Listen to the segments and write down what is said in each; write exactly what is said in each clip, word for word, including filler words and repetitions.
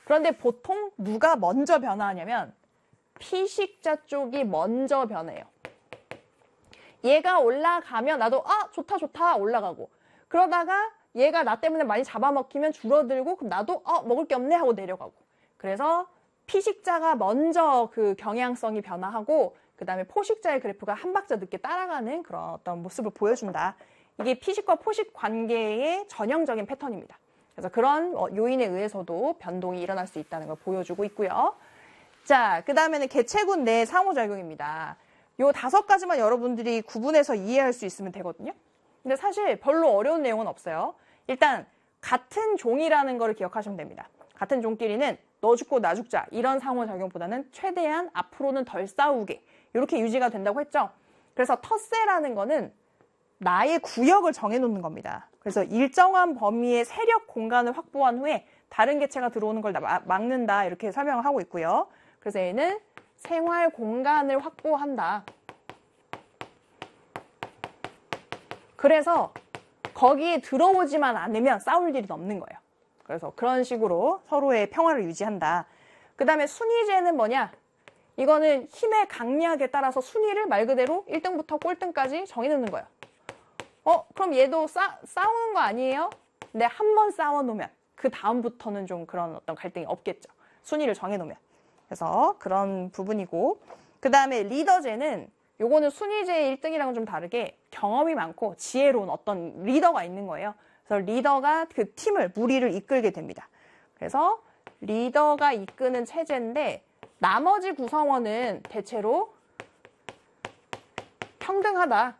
그런데 보통 누가 먼저 변화하냐면 피식자 쪽이 먼저 변해요. 얘가 올라가면 나도 아 좋다 좋다 올라가고, 그러다가 얘가 나 때문에 많이 잡아먹히면 줄어들고, 그럼 나도 어 먹을 게 없네 하고 내려가고. 그래서 피식자가 먼저 그 경향성이 변화하고 그 다음에 포식자의 그래프가 한 박자 늦게 따라가는 그런 어떤 모습을 보여준다. 이게 피식과 포식 관계의 전형적인 패턴입니다. 그래서 그런 요인에 의해서도 변동이 일어날 수 있다는 걸 보여주고 있고요. 자, 그 다음에는 개체군 내 상호작용입니다. 요 다섯 가지만 여러분들이 구분해서 이해할 수 있으면 되거든요. 근데 사실 별로 어려운 내용은 없어요. 일단 같은 종이라는 걸 기억하시면 됩니다. 같은 종끼리는 너 죽고 나 죽자 이런 상호작용보다는 최대한 앞으로는 덜 싸우게 이렇게 유지가 된다고 했죠. 그래서 텃세라는 거는 나의 구역을 정해놓는 겁니다. 그래서 일정한 범위의 세력 공간을 확보한 후에 다른 개체가 들어오는 걸 막는다 이렇게 설명을 하고 있고요. 그래서 얘는 생활 공간을 확보한다. 그래서 거기에 들어오지만 않으면 싸울 일은 없는 거예요. 그래서 그런 식으로 서로의 평화를 유지한다. 그 다음에 순위제는 뭐냐? 이거는 힘의 강약에 따라서 순위를 말 그대로 일 등부터 꼴등까지 정해놓는 거예요. 어, 그럼 얘도 싸, 싸우는 거 아니에요? 근데 한 번 싸워놓으면 그 다음부터는 좀 그런 어떤 갈등이 없겠죠. 순위를 정해놓으면. 그래서 그런 부분이고, 그 다음에 리더제는 요거는 순위제 일 등이랑은 좀 다르게 경험이 많고 지혜로운 어떤 리더가 있는 거예요. 그래서 리더가 그 팀을, 무리를 이끌게 됩니다. 그래서 리더가 이끄는 체제인데 나머지 구성원은 대체로 평등하다.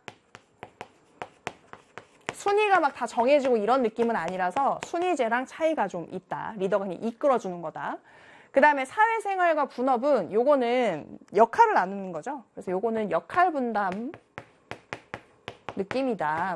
순위가 막 다 정해지고 이런 느낌은 아니라서 순위제랑 차이가 좀 있다. 리더가 그냥 이끌어주는 거다. 그 다음에 사회생활과 분업은 요거는 역할을 나누는 거죠. 그래서 요거는 역할 분담 느낌이다.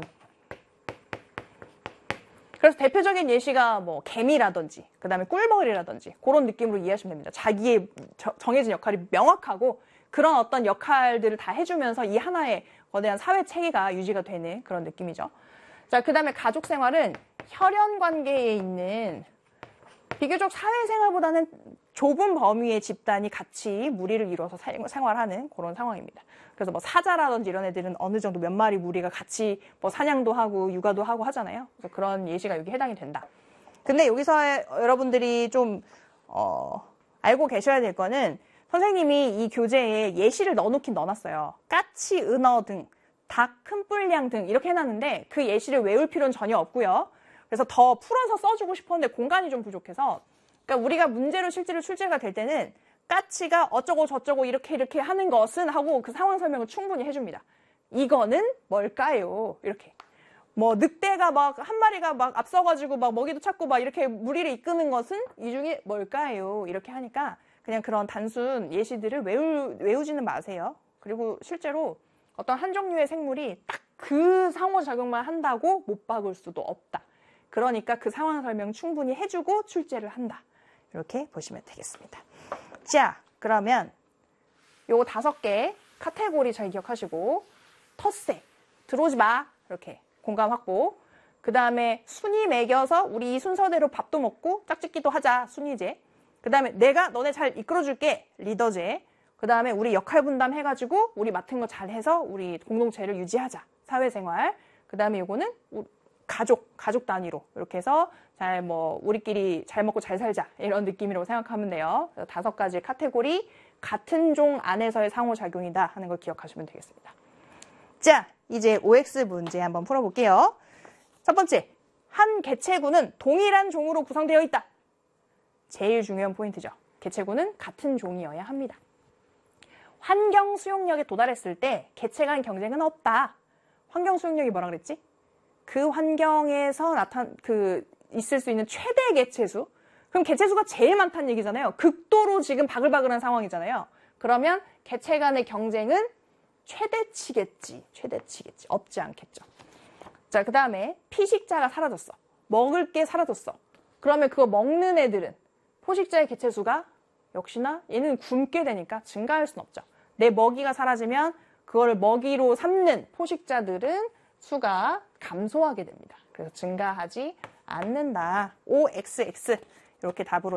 그래서 대표적인 예시가 뭐 개미라든지 그 다음에 꿀벌이라든지 그런 느낌으로 이해하시면 됩니다. 자기의 저, 정해진 역할이 명확하고 그런 어떤 역할들을 다 해주면서 이 하나의 거대한 사회 체계가 유지가 되는 그런 느낌이죠. 자, 그 다음에 가족 생활은 혈연 관계에 있는 비교적 사회생활보다는 좁은 범위의 집단이 같이 무리를 이루어서 생활하는 그런 상황입니다. 그래서 뭐 사자라든지 이런 애들은 어느 정도 몇 마리 무리가 같이 뭐 사냥도 하고 육아도 하고 하잖아요. 그래서 그런 예시가 여기 해당이 된다. 근데 여기서 여러분들이 좀 어, 알고 계셔야 될 거는 선생님이 이 교재에 예시를 넣어놓긴 넣어놨어요. 까치, 은어 등, 닭, 큰 뿔량 등 이렇게 해놨는데 그 예시를 외울 필요는 전혀 없고요. 그래서 더 풀어서 써주고 싶었는데 공간이 좀 부족해서, 그러니까 우리가 문제로 실제로 출제가 될 때는 까치가 어쩌고 저쩌고 이렇게 이렇게 하는 것은 하고 그 상황 설명을 충분히 해줍니다. 이거는 뭘까요? 이렇게. 뭐 늑대가 막 한 마리가 막 앞서가지고 막 먹이도 찾고 막 이렇게 무리를 이끄는 것은 이 중에 뭘까요? 이렇게 하니까 그냥 그런 단순 예시들을 외우, 외우지는 마세요. 그리고 실제로 어떤 한 종류의 생물이 딱 그 상호작용만 한다고 못 박을 수도 없다. 그러니까 그 상황 설명 충분히 해주고 출제를 한다. 이렇게 보시면 되겠습니다. 자, 그러면 요거 다섯 개 카테고리 잘 기억하시고, 텃세, 들어오지 마. 이렇게 공감 확보. 그 다음에 순위 매겨서 우리 이 순서대로 밥도 먹고 짝짓기도 하자. 순위제. 그 다음에 내가 너네 잘 이끌어줄게. 리더제. 그 다음에 우리 역할 분담 해가지고 우리 맡은 거 잘해서 우리 공동체를 유지하자. 사회생활. 그 다음에 요거는 가족, 가족 단위로 이렇게 해서 잘 뭐 우리끼리 잘 먹고 잘 살자 이런 느낌이라고 생각하면 돼요. 다섯 가지 카테고리 같은 종 안에서의 상호작용이다 하는 걸 기억하시면 되겠습니다. 자, 이제 오엑스 문제 한번 풀어볼게요. 첫 번째, 한 개체군은 동일한 종으로 구성되어 있다. 제일 중요한 포인트죠. 개체군은 같은 종이어야 합니다. 환경 수용력에 도달했을 때 개체 간 경쟁은 없다. 환경 수용력이 뭐라 그랬지? 그 환경에서 나타난 그 있을 수 있는 최대 개체수. 그럼 개체수가 제일 많다는 얘기잖아요. 극도로 지금 바글바글한 상황이잖아요. 그러면 개체 간의 경쟁은 최대치겠지. 최대치겠지. 없지 않겠죠. 자, 그 다음에 피식자가 사라졌어. 먹을 게 사라졌어. 그러면 그거 먹는 애들은 포식자의 개체수가 역시나 얘는 굶게 되니까 증가할 수는 없죠. 내 먹이가 사라지면 그거를 먹이로 삼는 포식자들은 수가 감소하게 됩니다. 그래서 증가하지 않는다. 오엑스엑스 이렇게 답으로